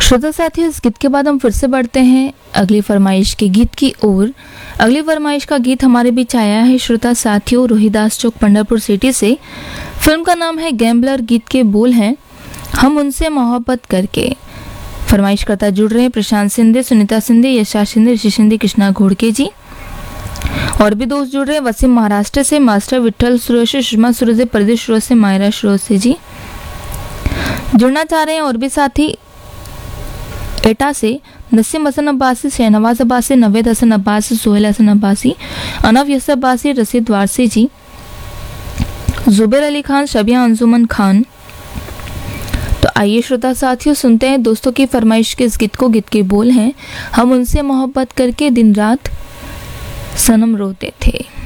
श्रोता साथियों, इस गीत के बाद हम फिर से बढ़ते हैं अगली फरमाइश के गीत की ओर। अगली फरमाइश का गीत हमारे बीच आया है श्रोता साथियों रोहिदास चौक पंढरपुर सिटी से। फिल्म का नाम है गैम्बलर। गीत के बोल हैं हम उनसे मोहब्बत करके। फरमाइश करता जुड़ रहे हैं प्रशांत सिंधे, सुनीता सिंधे, यशा सिंधे, ऋषि सिंधे, कृष्णा घोड़के जी। और भी दोस्त जुड़ रहे हैं वसीम महाराष्ट्र से, मास्टर विठल सुरेश, सुषमा सुरेश, प्रदेश सुरेश से, मायरा सुरेश से जी जुड़ना चाह रहे हैं। और भी साथी एटा से नसीम हसन अब्बासी, शहनवाज अब्बासी, नवेद हसन अब्बासी, सोहेल हसन अब्बासी, अनव यस अब्बासी, रसीद वारसी जी, जुबेर अली खान, शबिया अंजुमन खान। तो आइए श्रोता साथियों सुनते हैं दोस्तों की फरमाइश के इस गीत को। गीत के बोल हैं हम उनसे मोहब्बत करके दिन रात सनम रोते थे।